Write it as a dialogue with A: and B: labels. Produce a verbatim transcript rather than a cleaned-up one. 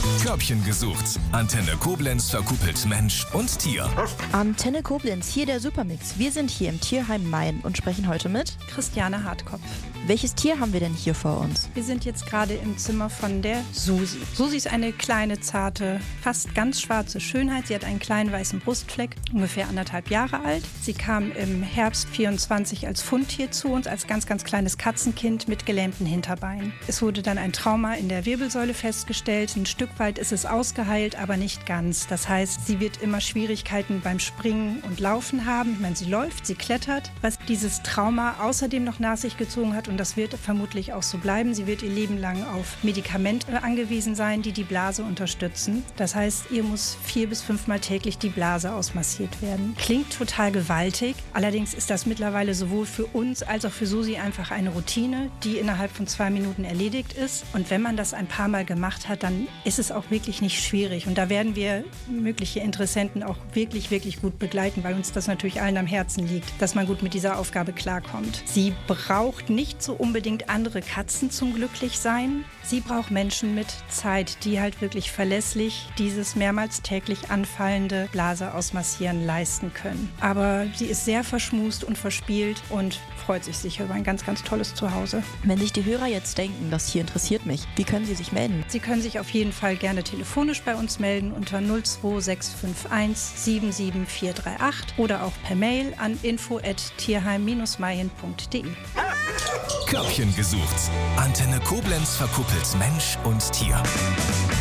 A: Körbchen gesucht. Antenne Koblenz verkuppelt Mensch und Tier.
B: Antenne Koblenz, hier der Supermix. Wir sind hier im Tierheim Main und sprechen heute mit
C: Christiane Hartkopf.
B: Welches Tier haben wir denn hier vor uns?
C: Wir sind jetzt gerade im Zimmer von der Susi. Susi ist eine kleine, zarte, fast ganz schwarze Schönheit. Sie hat einen kleinen weißen Brustfleck, ungefähr anderthalb Jahre alt. Sie kam im Herbst vierundzwanzig als Fundtier zu uns, als ganz, ganz kleines Katzenkind mit gelähmten Hinterbeinen. Es wurde dann ein Trauma in der Wirbelsäule festgestellt. Ein Stück weit ist es ausgeheilt, aber nicht ganz. Das heißt, sie wird immer Schwierigkeiten beim Springen und Laufen haben. Ich meine, sie läuft, sie klettert. Was dieses Trauma außerdem noch nach sich gezogen hat, und das wird vermutlich auch so bleiben, sie wird ihr Leben lang auf Medikamente angewiesen sein, die die Blase unterstützen. Das heißt, ihr muss vier bis fünfmal täglich die Blase ausmassiert werden. Klingt total gewaltig. Allerdings ist das mittlerweile sowohl für uns als auch für Susi einfach eine Routine, die innerhalb von zwei Minuten erledigt ist. Und wenn man das ein paar Mal gemacht hat, dann ist es auch wirklich nicht schwierig. Und da werden wir mögliche Interessenten auch wirklich, wirklich gut begleiten, weil uns das natürlich allen am Herzen liegt, dass man gut mit dieser Aufgabe klarkommt. Sie braucht nicht so unbedingt andere Katzen zum Glücklichsein. Sie braucht Menschen mit Zeit, die halt wirklich verlässlich dieses mehrmals täglich anfallende Blase ausmassieren leisten können. Aber sie ist sehr verschmust und verspielt und freut sich sicher über ein ganz, ganz tolles Zuhause.
B: Wenn sich die Hörer jetzt denken, das hier interessiert mich, wie können sie sich melden?
C: Sie können sich auf jeden Fall gerne telefonisch bei uns melden unter null zwei sechs fünf eins sieben sieben vier drei acht oder auch per Mail an info at tierheim mayen punkt de.
A: Körbchen gesucht. Antenne Koblenz verkuppelt Mensch und Tier.